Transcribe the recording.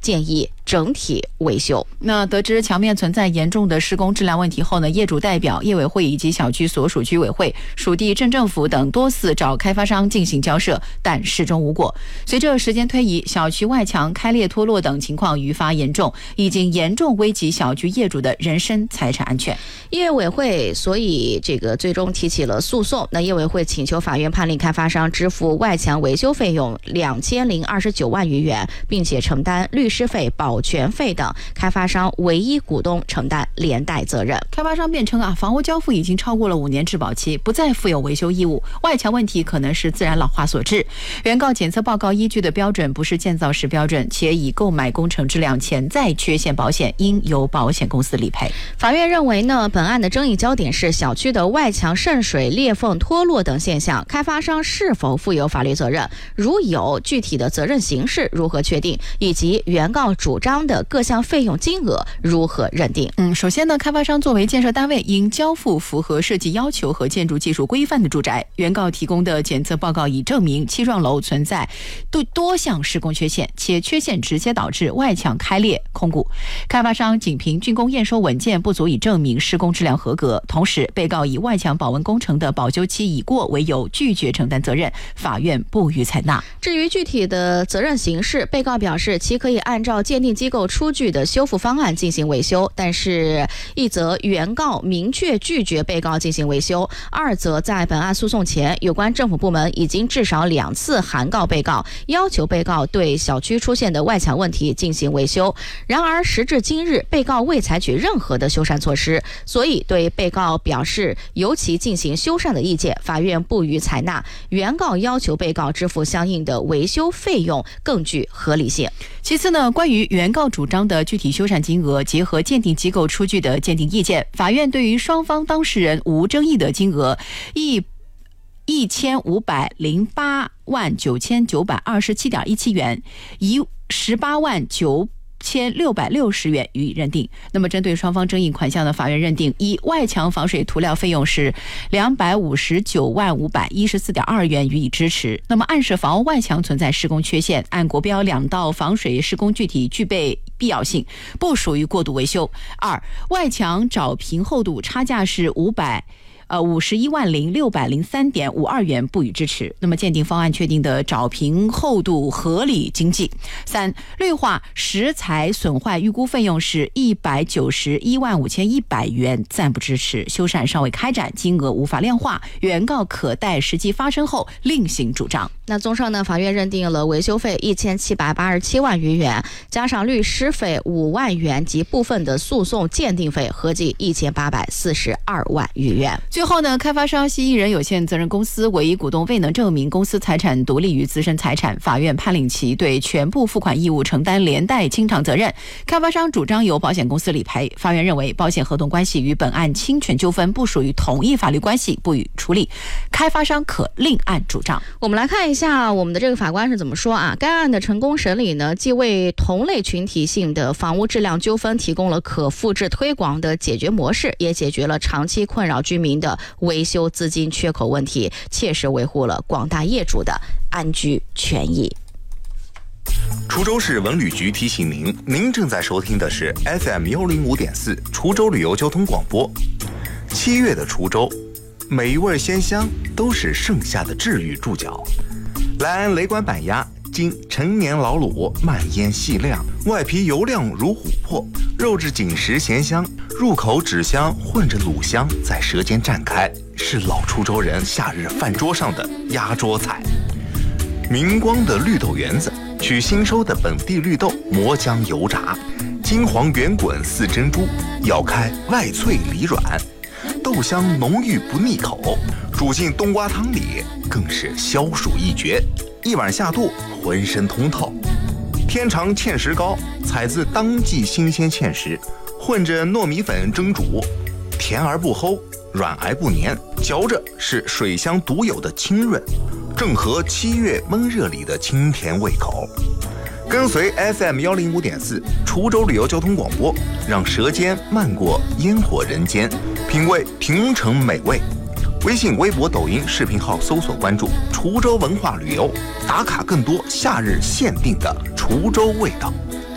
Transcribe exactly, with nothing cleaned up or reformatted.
建议整体维修。 那得知墙面存在严重的施工质量问题后呢，业主代表、业委会以及小区所属居委会、属地镇政府等多次找开发商进行交涉，但始终无果。随着时间推移，小区外墙开裂脱落等情况愈发严重，已经严重危及小区业主的人身财产安全。 业委会所以这个最终提起了诉讼。那业委会请求法院判令开发商支付外墙维修费用两千零二十九万余元，并且承担律师费、保全费等，开发商唯一股东承担连带责任。 开发商辩称啊，房屋交付已经超过了五年质保期，不再负有维修义务，外墙问题可能是自然老化所致。原告检测报告依据的标准不是建造时标准，且已购买工程质量潜在缺陷保险，应由保险公司理赔。 法院认为呢，本案的争议焦点是小区的外墙渗水、裂缝脱落等现象，开发商是否负有法律责任？如有，具体的责任形式如何确定？以及原告主张的各项费用金额如何认定？ 嗯，首先呢，开发商作为建设单位，应交付符合设计要求和建筑技术规范的住宅。原告提供的检测报告已证明七幢楼存在多多项施工缺陷，且缺陷直接导致外墙开裂空鼓。开发商仅凭竣工验收文件不足以证明施工质量合格。同时，被告以外墙保温工程的保修期已过为由拒绝承担责任，法院不予采纳。 至于具体的责任形式，被告表示其可以按照鉴定机构出具的修复方案进行维修，但是一则原告明确拒绝被告进行维修，二则在本案诉讼前，有关政府部门已经至少两次函告被告，要求被告对小区出现的外墙问题进行维修。然而时至今日，被告未采取任何的修缮措施，所以对被告表示由其进行修缮的意见，法院不予采纳。原告要求被告支付相应的维修费用更具合理性。 其次呢，关于原告主张的具体修缮金额，结合鉴定机构出具的鉴定意见，法院对于双方当事人无争议的金额一一千五百零八万九千九百二十七点一七元，以十八万九千六百六十元予以认定。那么针对双方争议款项的，法院认定：一、外墙防水涂料费用是两百五十九万五百一十四点二元予以支持。那么暗示房屋外墙存在施工缺陷，按国标两道防水施工具体具备必要性，不属于过度维修。二、外墙找平厚度差价是五百。呃，五十一万零六百零三点五二元不予支持。那么鉴定方案确定的找平厚度合理经济。三、绿化石材损坏预估费用是一百九十一万五千一百元，暂不支持。修缮尚未开展，金额无法量化，原告可待实际发生后另行主张。 那综上呢，法院认定了维修费一千七百八十七万余元，加上律师费五万元及部分的诉讼鉴定费，合计一千八百四十二万余元。 最后呢，开发商西艺人有限责任公司唯一股东未能证明公司财产独立于自身财产，法院判令其对全部付款义务承担连带清偿责任。开发商主张由保险公司理赔。法院认为保险合同关系与本案侵权纠纷不属于同一法律关系，不予处理，开发商可另案主张。 我们来看一下我们的这个法官是怎么说啊？该案的成功审理呢，既为同类群体性的房屋质量纠纷提供了可复制推广的解决模式，也解决了长期困扰居民的维修资金缺口问题，切实维护了广大业主的安居权益。 滁州市文旅局提醒您，您正在收听的是 F M 幺零五点四滁州旅游交通广播。七月的滁州，每一味鲜香都是盛夏的治愈注脚。莱安雷管板鸭经陈年老卤慢腌细晾，外皮油亮如琥珀，肉质紧实咸香，入口脂香混着卤香在舌尖绽开，是老滁州人夏日饭桌上的压桌菜。明光的绿豆圆子，取新收的本地绿豆磨浆油炸，金黄圆滚似珍珠，咬开外脆里软，豆香浓郁不腻口，煮进冬瓜汤里更是消暑一绝，一碗下肚浑身通透。天长芡实糕采自当季新鲜芡实，混着糯米粉蒸煮，甜而不齁，软而不黏，嚼着是水乡独有的清润，正合七月闷热里的清甜胃口。跟随 F M 幺零五点四滁州旅游交通广播，让舌尖漫过烟火人间，品味平城美味。微信、微博、抖音视频号搜索关注滁州文化旅游，打卡更多夏日限定的滁州味道。